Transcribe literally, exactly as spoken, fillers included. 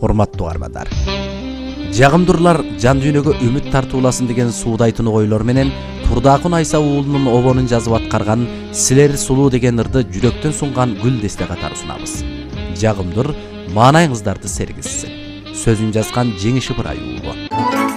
урматтуу арбадар. Жагымдырлар жан дүйнөгө үмүт тартууласын деген суудайтын ойлор менен Турдакын Айса уулунун обонун жазып аткарган Силер сулуу деген ырды жүрөктөн сунган гүл десте катары сунабыз. Жагымдыр маанайыңыздарды сергизсин. Сөзүн жазган Жеңиш Ыбырай уулу.